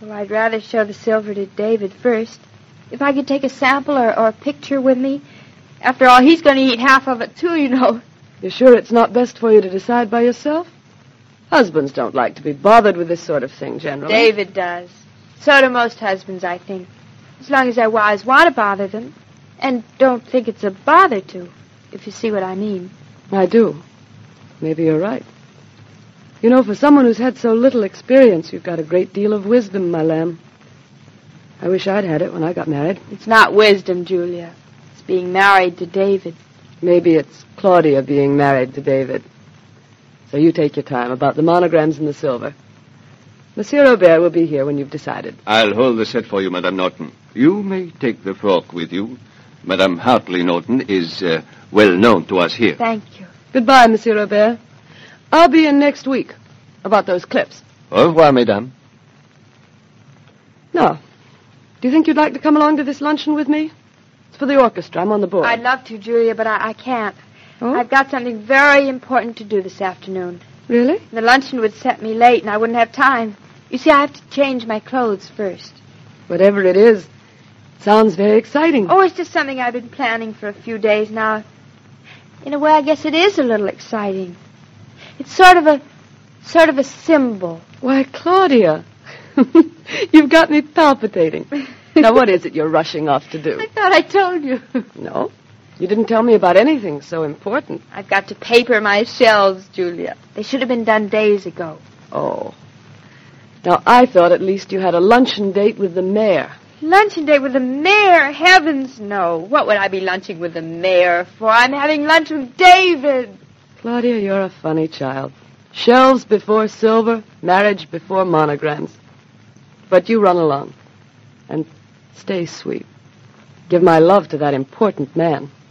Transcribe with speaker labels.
Speaker 1: Well, I'd rather show the silver to David first. If I could take a sample or a picture with me. After all, he's going to eat half of it, too, you know.
Speaker 2: You're sure it's not best for you to decide by yourself? Husbands don't like to be bothered with this sort of thing, generally.
Speaker 1: David does. So do most husbands, I think. As long as their wives want to bother them. And don't think it's a bother to, if you see what I mean.
Speaker 2: I do. Maybe you're right. You know, for someone who's had so little experience, you've got a great deal of wisdom, my lamb. I wish I'd had it when I got married.
Speaker 1: It's not wisdom, Julia. It's being married to David.
Speaker 2: Maybe it's Claudia being married to David. So you take your time about the monograms and the silver. Monsieur Robert will be here when you've decided.
Speaker 3: I'll hold the set for you, Madame Norton. You may take the fork with you. Madame Hartley Norton is well known to us here.
Speaker 1: Thank you.
Speaker 2: Goodbye, Monsieur Robert. I'll be in next week about those clips.
Speaker 3: Au revoir, Mesdames.
Speaker 2: Now, do you think you'd like to come along to this luncheon with me? It's for the orchestra. I'm on the board.
Speaker 1: I'd love to, Julia, but I can't.
Speaker 2: Oh?
Speaker 1: I've got something very important to do this afternoon.
Speaker 2: Really?
Speaker 1: The luncheon would set me late, and I wouldn't have time. You see, I have to change my clothes first.
Speaker 2: Whatever it is, it sounds very exciting.
Speaker 1: Oh, it's just something I've been planning for a few days now. In a way, I guess it is a little exciting. It's sort of a symbol.
Speaker 2: Why, Claudia, you've got me palpitating. Now, what is it you're rushing off to do?
Speaker 1: I thought I told you.
Speaker 2: No, you didn't tell me about anything so important.
Speaker 1: I've got to paper my shelves, Julia. They should have been done days ago.
Speaker 2: Oh. Now, I thought at least you had a luncheon date with the mayor.
Speaker 1: Luncheon date with the mayor? Heavens, no. What would I be lunching with the mayor for? I'm having lunch with David.
Speaker 2: Claudia, you're a funny child. Shelves before silver, marriage before monograms. But you run along. And stay sweet. Give my love to that important man.